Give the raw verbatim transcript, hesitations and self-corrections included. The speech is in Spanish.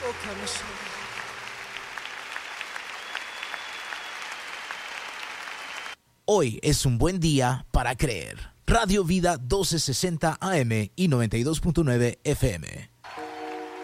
tócame, Señor. Hoy es un buen día para creer. Radio Vida doce sesenta A M y noventa y dos punto nueve F M.